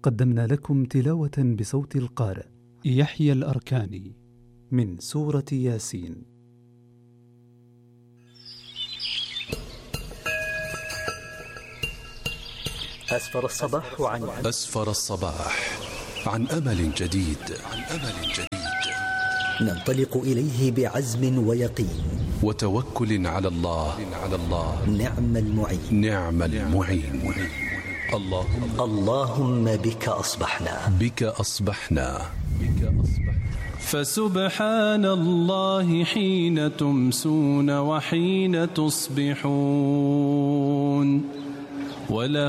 قدمنا لكم تلاوة بصوت القارئ يحيى الأركاني من سورة ياسين. أسفر الصباح عن أمل جديد. ننطلق إليه بعزم ويقين وتوكل على الله. نعم المعين. اللهم بك أصبحنا. فسبحان الله حين تمسون وحين تصبحون.